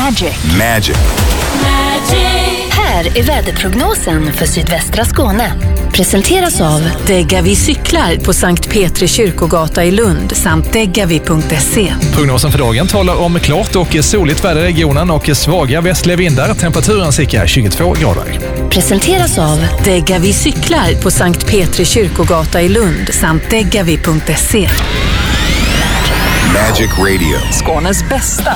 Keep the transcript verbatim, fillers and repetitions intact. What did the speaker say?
Magic. Magic. Magic. Här är väderprognosen för sydvästra Skåne. Presenteras av Degavi cyklar på Sankt Petri kyrkogata i Lund samt degavi punkt se. Prognosen för dagen talar om klart och soligt väder i regionen och svaga västliga vindar. Temperaturen cirka tjugotvå grader. Presenteras av Degavi cyklar på Sankt Petri kyrkogata i Lund samt degavi punkt se. Magic Radio. Skånes bästa